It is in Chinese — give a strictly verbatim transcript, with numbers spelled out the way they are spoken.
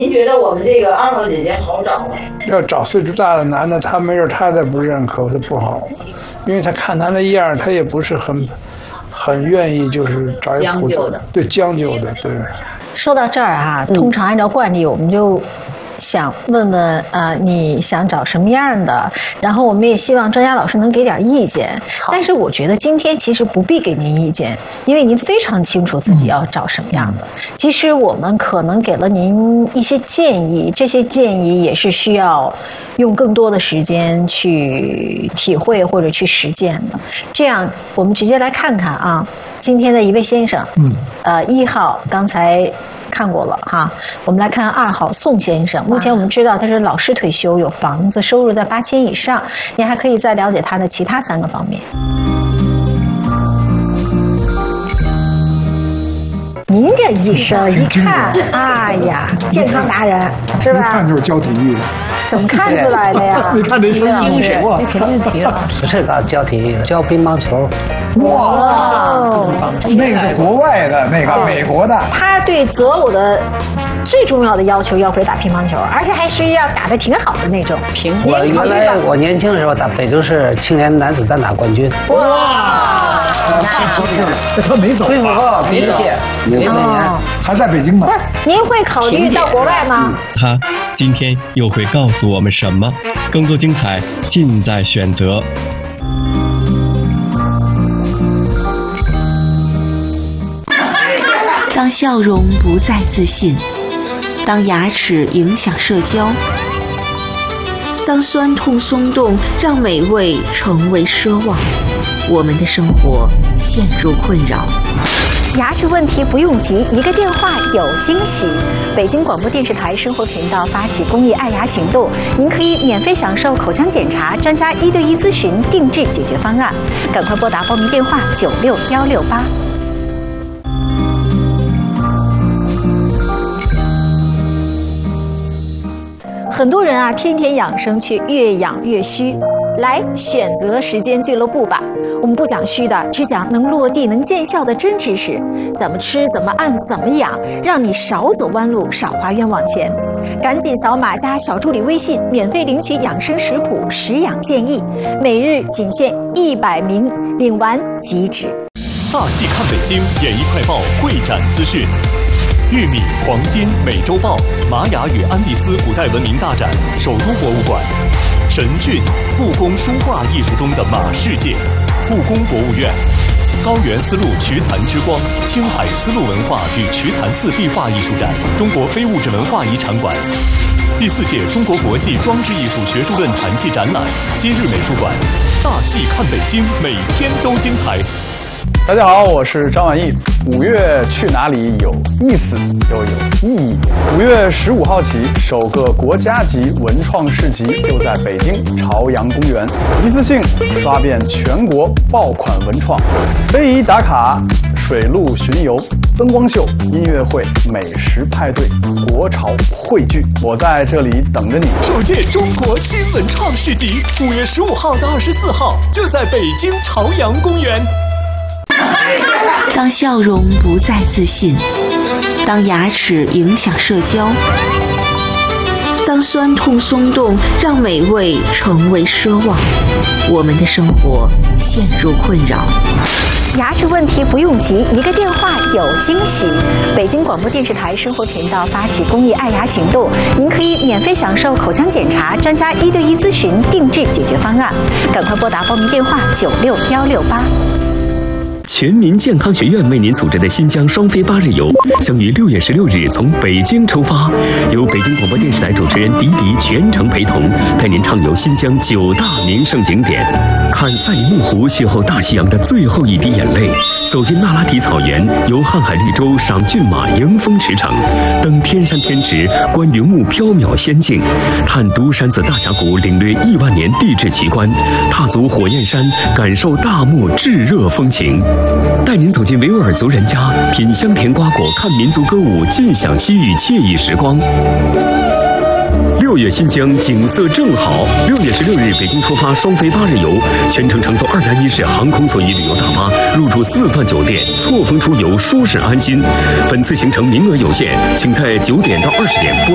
您觉得我们这个二号姐姐好找吗？ 要找岁数大的男的，他没准他再不认可，他不好，因为他看他那样，他也不是很很愿意，就是找一普通的，对将就的，对。 说到这儿啊，通常按照惯例，我们就想问问啊、呃，你想找什么样的？然后我们也希望专家老师能给点意见。但是我觉得今天其实不必给您意见，因为您非常清楚自己要找什么样的。其实我们可能给了您一些建议，这些建议也是需要用更多的时间去体会或者去实践的。这样，我们直接来看看啊，今天的一位先生，嗯，呃，一号刚才看过了哈，我们来看看二号宋先生。目前我们知道他是老师退休，有房子，收入在八千以上。你还可以再了解他的其他三个方面。您这一生一看，哎呀，健康达人是吧？ 一看就是教体育的。 怎么看出来的呀？ 你看这身上有啊， 那肯定体育，不是搞教体育的，教乒乓球。 哇，那个是国外的，那个美国的。 他对择偶的最重要的要求要会打乒乓球，而且还是要打得挺好的那种。 平我原来我年轻的时候打北京市青年男子单打冠军。 哇！ 他没走啊，没走，没走年还在北京呢。 不是，您会考虑到国外吗？ 他今天又会告诉我们什么？更多精彩尽在选择。 当笑容不再自信，当牙齿影响社交，当酸痛松动让美味成为奢望，我们的生活陷入困扰。 牙齿问题不用急，一个电话有惊喜。北京广播电视台生活频道发起公益爱牙行动，您可以免费享受口腔检查、专家一对一咨询、定制解决方案。赶快拨打报名电话九六幺六八。很多人啊，天天养生却越养越虚。来选择时间俱乐部吧，我们不讲虚的，只讲能落地能见效的真知识。怎么吃，怎么按，怎么养，让你少走弯路，少花冤枉钱。赶紧扫码加小助理微信，免费领取养生食谱、食养建议，每日仅限一百名，领完即止。 大戏看北京演艺快报会展资讯。玉米、黄金、美洲豹、玛雅与安第斯古代文明大展首都博物馆，神骏故宫书画艺术中的马世界，故宫博物院，高原丝路瞿昙之光，青海丝路文化与瞿昙寺壁画艺术展，中国非物质文化遗产馆，第四届中国国际装置艺术学术论坛暨展览，今日美术馆。大戏看北京，每天都精彩。 大家好，我是张晚意。五月去哪里有意思又有意义。五月十五号起，首个国家级文创市集就在北京朝阳公园，一次性刷遍全国爆款文创，非遗打卡、水陆巡游、灯光秀、音乐会、美食派对、国潮汇聚，我在这里等着你。 首届中国新文创市集，五月十五号到二十四号就在北京朝阳公园。 当笑容不再自信，当牙齿影响社交，当酸痛松动让美味成为奢望，我们的生活陷入困扰。 牙齿问题不用急，一个电话有惊喜。北京广播电视台生活频道发起公益爱牙行动，您可以免费享受口腔检查、专家一对一咨询、定制解决方案。赶快拨打报名电话九六幺六八。 全民健康学院为您组织的新疆双飞八日游将于六月十六日从北京出发，由北京广播电视台主持人迪迪全程陪同，带您畅游新疆九大名胜景点，看赛里木湖邂逅大西洋的最后一滴眼泪，走进那拉提草原，游瀚海绿洲赏骏马迎风驰骋，登天山天池观云雾缥缈仙境，探独山子大峡谷领略亿万年地质奇观，踏足火焰山感受大漠炙热风情，带您走进维吾尔族人家，品香甜瓜果，看民族歌舞，尽享西域惬意时光。六月新疆景色正好，六月十六日北京出发双飞八日游，全程乘坐二加一式航空座椅旅游大巴，入住四钻酒店，错峰出游，舒适安心。本次行程名额有限，请在九点到二十点拨